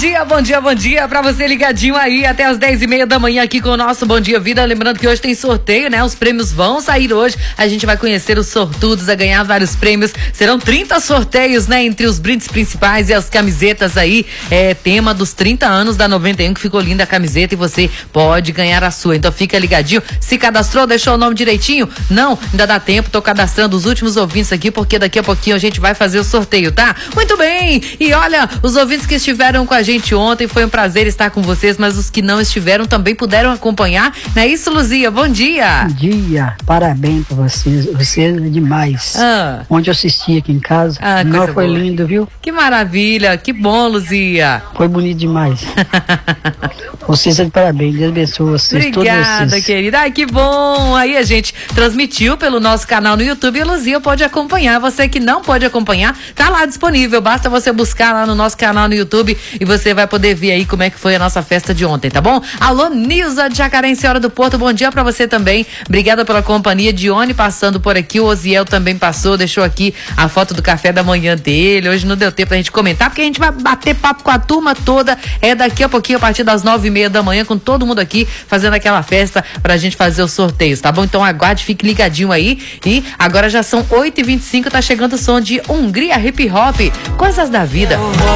bom dia pra você ligadinho aí até as 10:30 da manhã aqui com o nosso Bom Dia Vida. Lembrando que hoje tem sorteio, né? Os prêmios vão sair hoje. A gente vai conhecer os sortudos a ganhar vários prêmios. Serão 30 sorteios, né? Entre os brindes principais e as camisetas aí. É tema dos 30 anos da 91, que ficou linda a camiseta e você pode ganhar a sua. Então fica ligadinho. Se cadastrou, deixou o nome direitinho? Não, ainda dá tempo. Tô cadastrando os últimos ouvintes aqui, porque daqui a pouquinho a gente vai fazer o sorteio, tá? Muito bem! E olha, os ouvintes que estiveram com a gente ontem, foi um prazer estar com vocês, mas os que não estiveram também puderam acompanhar, não é isso, Luzia? Bom dia! Bom dia, parabéns pra vocês, vocês é demais. Onde eu assisti aqui em casa, não foi boa. Lindo, viu? Que maravilha, que bom, Luzia! Foi bonito demais. Vocês é de parabéns, Deus abençoe vocês. Obrigada, vocês. Querida. Ai, que bom! Aí a gente transmitiu pelo nosso canal no YouTube e a Luzia pode acompanhar. Você que não pode acompanhar, tá lá disponível. Basta você buscar lá no nosso canal no YouTube e você vai poder ver aí como é que foi a nossa festa de ontem, tá bom? Alô, Nilza de Jacarense, Hora do Porto, bom dia pra você também. Obrigada pela companhia. Dione passando por aqui, o Oziel também passou, deixou aqui a foto do café da manhã dele. Hoje não deu tempo pra gente comentar, porque a gente vai bater papo com a turma toda. É daqui a pouquinho, a partir das 9:30 da manhã, com todo mundo aqui fazendo aquela festa pra gente fazer os sorteios, tá bom? Então aguarde, fique ligadinho aí. E agora já são 8:25, tá chegando o som de Hungria Hip Hop, Coisas da Vida.